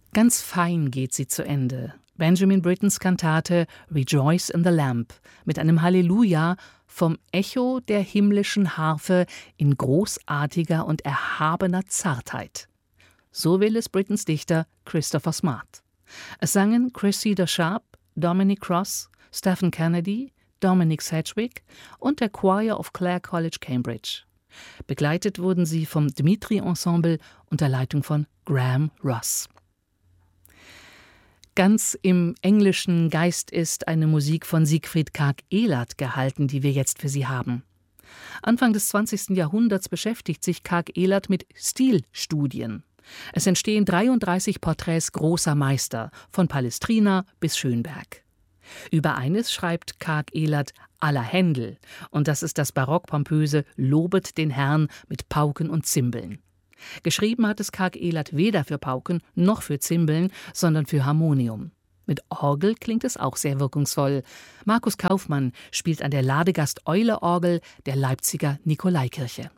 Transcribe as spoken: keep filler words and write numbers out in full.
Ganz fein geht sie zu Ende. Benjamin Brittens Kantate Rejoice in the Lamp mit einem Halleluja vom Echo der himmlischen Harfe in großartiger und erhabener Zartheit. So will es Brittens Dichter Christopher Smart. Es sangen Cressida Sharp, Dominic Cross, Stephen Kennedy, Dominic Sedgwick und der Choir of Clare College, Cambridge. Begleitet wurden sie vom Dmitri Ensemble unter Leitung von Graham Ross. Ganz im englischen Geist ist eine Musik von Siegfried Karg-Elert gehalten, die wir jetzt für Sie haben. Anfang des zwanzigsten Jahrhunderts beschäftigt sich Karg-Elert mit Stilstudien. Es entstehen dreiunddreißig Porträts großer Meister, von Palestrina bis Schönberg. Über eines schreibt Karg-Elert aller Händel, und das ist das barockpompöse Lobet den Herrn mit Pauken und Zimbeln. Geschrieben hat es Karg-Elert weder für Pauken noch für Zimbeln, sondern für Harmonium. Mit Orgel klingt es auch sehr wirkungsvoll. Markus Kaufmann spielt an der Ladegast-Eule-Orgel der Leipziger Nikolaikirche.